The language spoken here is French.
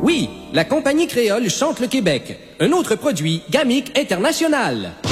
Oui, la compagnie créole chante le Québec. Un autre produit, Gamic International.